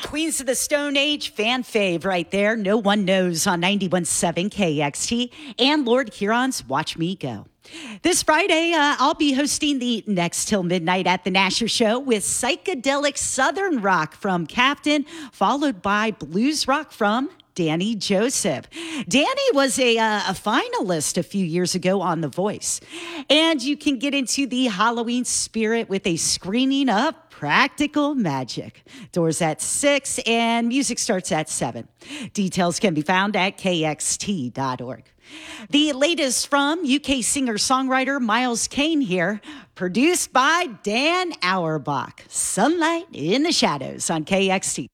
Queens of the Stone Age, fan fave right there. No One Knows on 91.7 KXT and Lord Huron's Watch Me Go. This Friday, I'll be hosting the Next Till Midnight at the Nasher Show with psychedelic Southern rock from Captain, followed by blues rock from Danny Joseph. Danny was a finalist a few years ago on The Voice. And you can get into the Halloween spirit with a screening of Practical Magic. Doors at 6 and music starts at 7. Details can be found at kxt.org. The latest from UK singer-songwriter Miles Kane here, produced by Dan Auerbach. Sunlight in the Shadows on KXT.